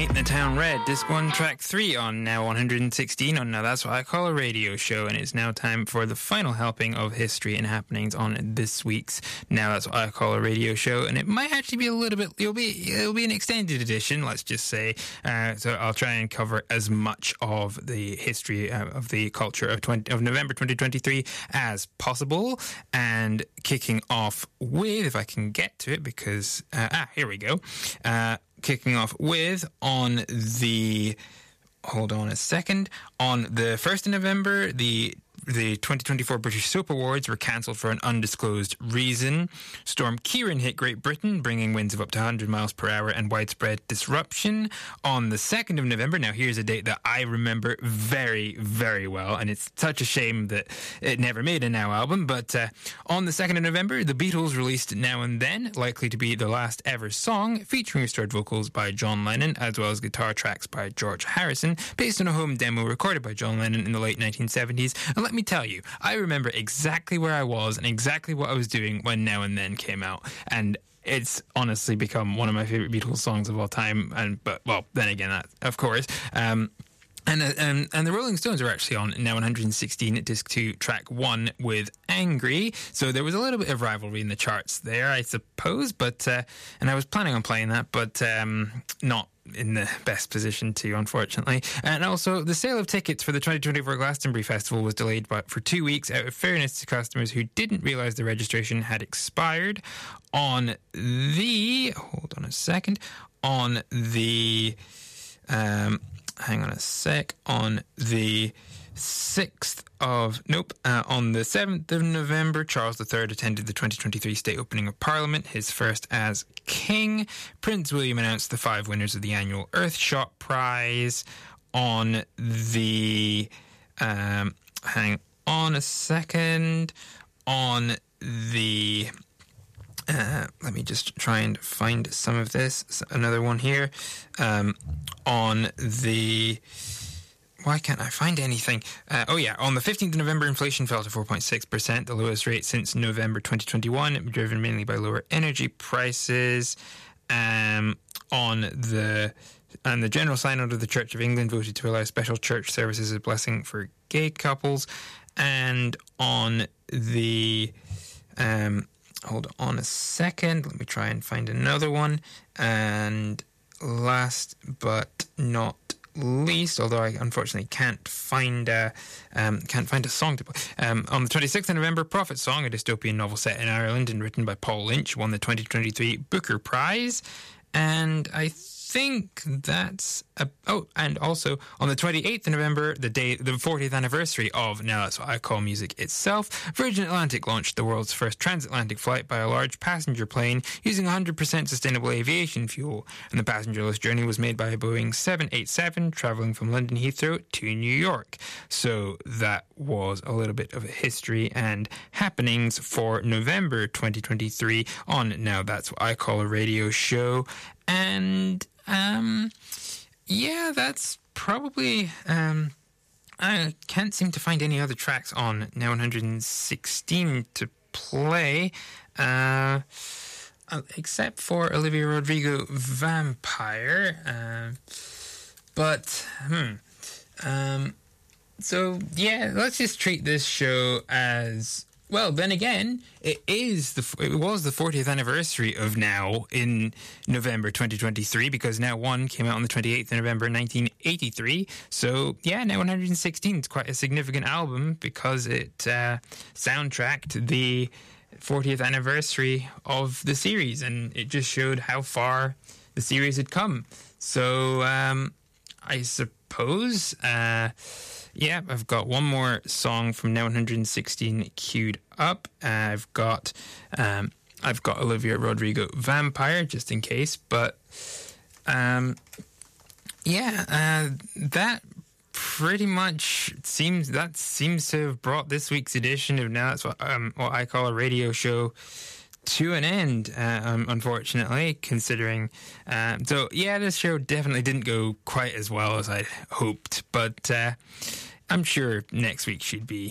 The Town Red, Disc 1, Track 3 on Now 116 on Now That's What I Call a Radio Show, and it's now time for the final helping of history and happenings on this week's Now That's What I Call a Radio Show, and it might actually be a little bit, it'll be an extended edition, let's just say, so I'll try and cover as much of the history of the culture of November 2023 as possible, and kicking off with, if I can get to it, because, here we go, kicking off with on the 1st of November, the 2024 British Soap Awards were cancelled for an undisclosed reason. Storm Ciarán hit Great Britain, bringing winds of up to 100 miles per hour and widespread disruption. On the 2nd of November, now here's a date that I remember very, very well, and it's such a shame that it never made a Now album, but on the 2nd of November, the Beatles released Now and Then, likely to be the last ever song, featuring restored vocals by John Lennon, as well as guitar tracks by George Harrison, based on a home demo recorded by John Lennon in the late 1970s. And let me tell you, I remember exactly where I was and exactly what I was doing when Now and Then came out, and it's honestly become one of my favourite Beatles songs of all time. But then again, that, of course. And the Rolling Stones were actually on Now 116 at Disc 2, Track 1 with Angry. So there was a little bit of rivalry in the charts there, I suppose. But and I was planning on playing that, but not in the best position to, unfortunately. And also, the sale of tickets for the 2024 Glastonbury Festival was delayed for 2 weeks out of fairness to customers who didn't realise the registration had expired. On the... Hold on a second. On the... hang on a sec. On the 6th of... on the 7th of November, Charles III attended the 2023 State Opening of Parliament, his first as King. Prince William announced the 5 winners of the annual Earthshot Prize. On the... hang on a second. On the... let me just try and find some of this. Another one here. On the... Why can't I find anything? On the 15th of November, inflation fell to 4.6%, the lowest rate since November 2021, driven mainly by lower energy prices. The General Synod of the Church of England voted to allow special church services as a blessing for gay couples. And on the... hold on a second. Let me try and find another one. And last but not least, although I unfortunately can't find a song to play. On the 26th of November, Prophet Song, a dystopian novel set in Ireland and written by Paul Lynch, won the 2023 Booker Prize. And I think that's... and also, on the 28th of November, the 40th anniversary of Now That's What I Call Music itself, Virgin Atlantic launched the world's first transatlantic flight by a large passenger plane using 100% sustainable aviation fuel, and the passengerless journey was made by a Boeing 787 travelling from London Heathrow to New York. So that was a little bit of in and happenings for November 2023 on Now That's What I Call a Radio Show. And that's probably... I can't seem to find any other tracks on Now 116 to play, except for Olivia Rodrigo, Vampire. So, let's just treat this show as... Well, then again, it was the 40th anniversary of Now in November 2023, because Now 1 came out on the 28th of November 1983. So, Now 116 is quite a significant album because it soundtracked the 40th anniversary of the series, and it just showed how far the series had come. So, I suppose... I've got one more song from Now 116 queued up. I've got Olivia Rodrigo, Vampire, just in case. But that pretty much seems to have brought this week's edition of Now That's What I Call a Radio Show to an end, unfortunately, considering... this show definitely didn't go quite as well as I hoped, but I'm sure next week should be